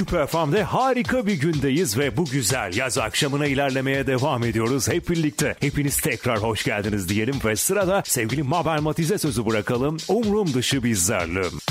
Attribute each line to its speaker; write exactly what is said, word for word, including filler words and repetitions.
Speaker 1: Süper F M'de harika bir gündeyiz ve bu güzel yaz akşamına ilerlemeye devam ediyoruz hep birlikte. Hepiniz tekrar hoş geldiniz diyelim ve sırada sevgili Mabel Matiz'e sözü bırakalım. Umrum dışı bir zarlım.